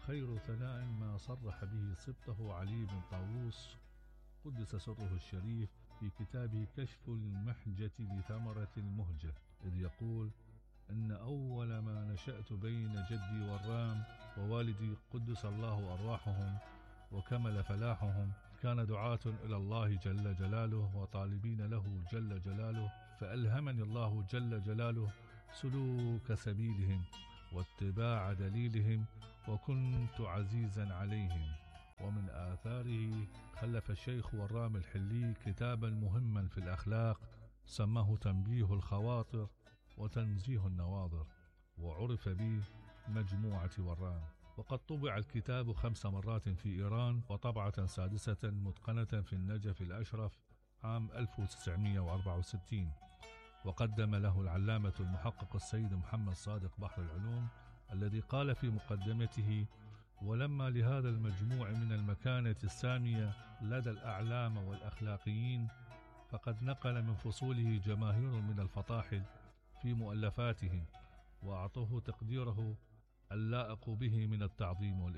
وخير ثناء ما صرح به سبطه علي بن طاووس قدس سره الشريف في كتابه كشف المحجة لثمرة المهجة، إذ يقول إن أول ما نشأت بين جدي والرام ووالدي قدس الله أرواحهم وكمل فلاحهم كان دعاة إلى الله جل جلاله وطالبين له جل جلاله، فألهمني الله جل جلاله سلوك سبيلهم واتباع دليلهم وكنت عزيزا عليهم. ومن آثاره خلف الشيخ ورام الحلي كتابا مهما في الأخلاق سماه تنبيه الخواطر وتنزيه النواظر، وعرف به مجموعة ورام. وقد طبع الكتاب 5 مرات في إيران، وطبعة سادسة متقنة في النجف الأشرف عام 1964، وقدم له العلامة المحقق السيد محمد صادق بحر العلوم، الذي قال في مقدمته: ولما لهذا المجموع من المكانة السامية لدى الأعلام والأخلاقيين فقد نقل من فصوله جماهير من الفطاحل في مؤلفاتهم، وأعطوه تقديره اللائق به من التعظيم